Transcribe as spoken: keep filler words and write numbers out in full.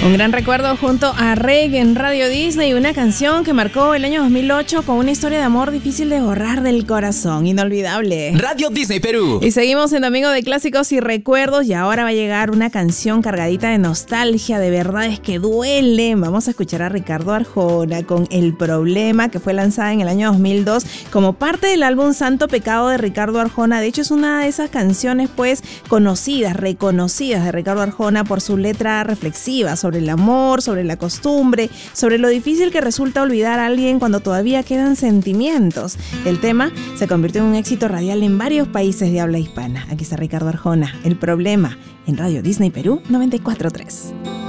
Un gran recuerdo junto a Reg en Radio Disney, una canción que marcó el año dos mil ocho con una historia de amor difícil de borrar del corazón, inolvidable. Radio Disney Perú. Y seguimos en Domingo de Clásicos y Recuerdos y ahora va a llegar una canción cargadita de nostalgia, de verdades que duelen. Vamos a escuchar a Ricardo Arjona con El Problema, que fue lanzada en el año dos mil dos como parte del álbum Santo Pecado de Ricardo Arjona. De hecho, es una de esas canciones pues conocidas, reconocidas de Ricardo Arjona por su letra reflexiva sobre el amor, sobre la costumbre, sobre lo difícil que resulta olvidar a alguien cuando todavía quedan sentimientos. El tema se convirtió en un éxito radial en varios países de habla hispana. Aquí está Ricardo Arjona, El Problema, en Radio Disney Perú noventa y cuatro punto tres.